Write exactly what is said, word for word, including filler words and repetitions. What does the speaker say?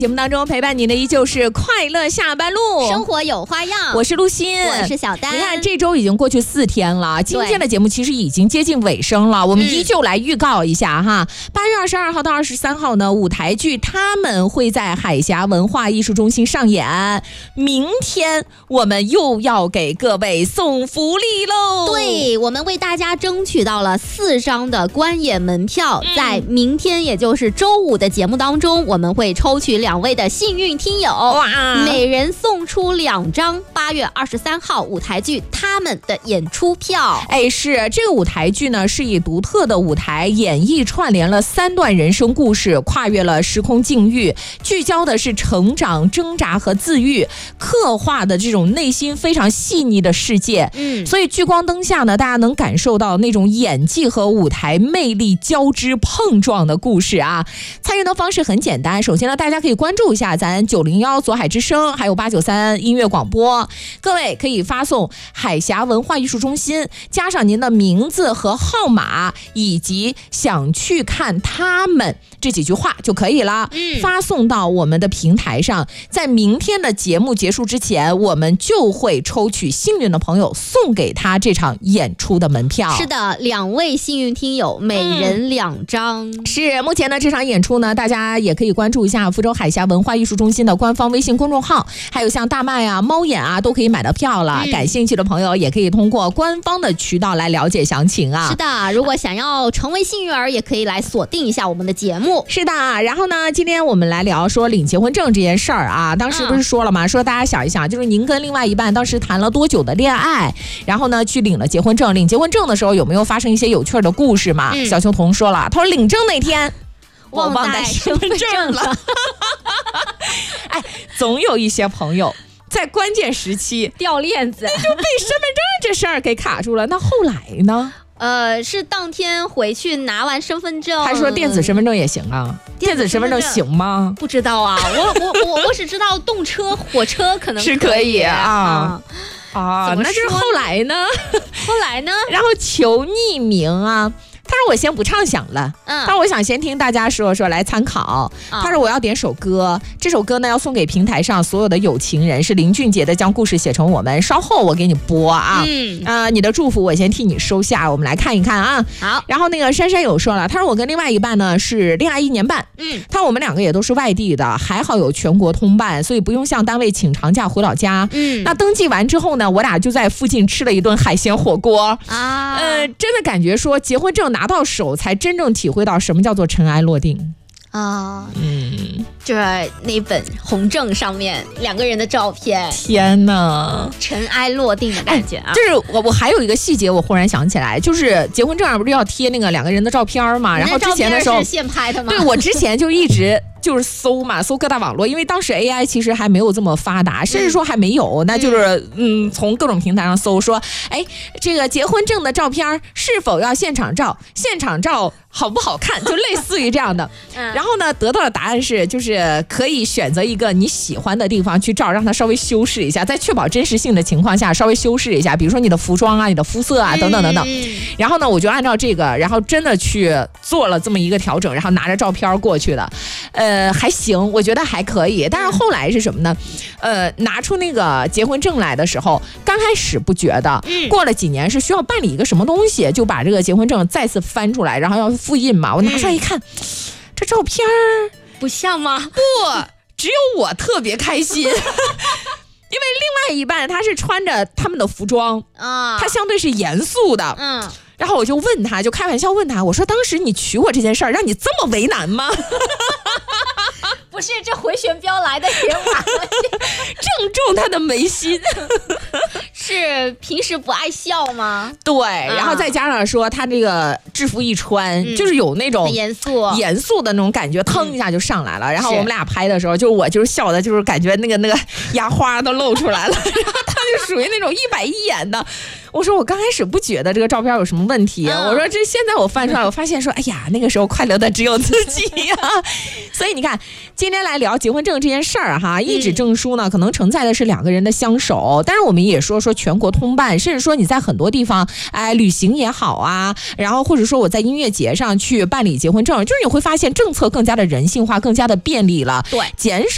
节目当中陪伴您的依旧是快乐下班路， 生活有花样。 我是陆欣， 我是小丹。 你看这周已经过去四天了，今天的节目其实已经接近尾声了，我们依旧来预告一下哈。八、嗯、月二十二号到二十三号呢，舞台剧他们会在海峡文化艺术中心上演。明天我们又要给各位送福利喽！ 对，我们为大家争取到了四张的观演门票，嗯、在明天也就是周五的节目当中，我们会抽取两。两位的幸运听友，哇，每人送出两张八月二十三号舞台剧他们的演出票。 哎，是这个舞台剧呢，是以独特的舞台演绎串联了三段人生故事，跨越了时空境遇，聚焦的是成长、挣扎和自愈，刻画的这种内心非常细腻的世界。嗯，所以聚光灯下呢，大家能感受到那种演技和舞台魅力交织碰撞的故事啊。参与的方式很简单，首先呢，大家可以关注一下咱九零幺左海之声，还有八九三音乐广播。各位可以发送海峡文化艺术中心，加上您的名字和号码，以及想去看他们这几句话就可以了。嗯，发送到我们的平台上，在明天的节目结束之前，我们就会抽取幸运的朋友，送给他这场演出的门票。 是的，两位幸运听友，每人两张。 嗯、是，目前呢这场演出呢，大家也可以关注一下福州海峡文化艺术中心的官方微信公众号，还有像大麦啊、猫眼啊都可以买到票了。嗯、感兴趣的朋友也可以通过官方的渠道来了解详情啊。 是的，如果想要成为幸运儿，也可以来锁定一下我们的节目。 是的，然后呢，今天我们来聊说领结婚证这件事儿啊。当时不是说了吗？嗯、说大家想一想，就是您跟另外一半当时谈了多久的恋爱，然后呢去领了结婚证。领结婚证的时候有没有发生一些有趣的故事嘛？嗯、小秋彤说了，他说领证那天。我忘带身份证了，哎，总有一些朋友在关键时期掉链子， 那就被身份证这事儿给卡住了。那后来呢？ 呃，是当天回去拿完身份证， 还说电子身份证也行啊？电子身份证行吗？ 不知道啊，我我我我只知道动车、火车可能是可以啊啊，啊那就是后来呢？ 后来呢？ 然后求匿名啊。他说我先不畅想了，嗯，他说我想先听大家说说来参考。嗯、他说我要点首歌，这首歌呢要送给平台上所有的有情人，是林俊杰的《将故事写成我们》，稍后我给你播啊。嗯，呃，你的祝福我先替你收下，我们来看一看啊。 好， 然后那个珊珊有说了，他说我跟另外一半呢是恋爱一年半，嗯，他说我们两个也都是外地的，还好有全国通办，所以不用向单位请长假回老家。嗯，那登记完之后呢，我俩就在附近吃了一顿海鲜火锅啊，呃，真的感觉说结婚证拿到手才真正体会到什么叫做尘埃落定啊！嗯，就是那本红证上面两个人的照片， 天哪， 尘埃落定的感觉啊！ 就是我我还有一个细节，我忽然想起来，就是结婚证上不是要贴那个两个人的照片嘛？然后之前的时候是现拍的吗？ 对，我之前就一直。就是搜嘛，搜各大网络，因为当时 A I 其实还没有这么发达，甚至说还没有，那就是嗯，从各种平台上搜说，哎，这个结婚证的照片是否要现场照？现场照好不好看？就类似于这样的。然后呢，得到的答案是，就是可以选择一个你喜欢的地方去照，让它稍微修饰一下，在确保真实性的情况下，稍微修饰一下，比如说你的服装啊、你的肤色啊等等等等。然后呢，我就按照这个，然后真的去做了这么一个调整，然后拿着照片过去的。呃，还行，我觉得还可以。但是后来是什么呢？呃，拿出那个结婚证来的时候，刚开始不觉得，过了几年是需要办理一个什么东西，就把这个结婚证再次翻出来，然后要复印嘛。我拿出来一看，嗯、这照片不像吗？ 不，只有我特别开心。因为另外一半他是穿着他们的服装啊，他相对是严肃的，嗯。然后我就问他，就开玩笑问他，我说当时你娶我这件事儿，让你这么为难吗？ 不是，这回旋镖来的也晚了， 正中他的眉心。 是平时不爱笑吗？ 对，然后再加上说他这个制服一穿，嗯、就是有那种严肃严肃的那种感觉，腾一下就上来了。嗯、然后我们俩拍的时候，就是我就是笑的，就是感觉那个那个牙花都露出来了，然后他就属于那种一板一眼的。我说我刚开始不觉得这个照片有什么问题，嗯、我说这现在我翻出来，我发现说，哎呀，那个时候快乐的只有自己呀。所以你看，今天来聊结婚证这件事儿哈，一纸证书呢，可能承载的是两个人的相守，但是我们也说说全国通办，甚至说你在很多地方，哎，旅行也好啊，然后或者说我在音乐节上去办理结婚证，就是你会发现政策更加的人性化，更加的便利了， 对， 减少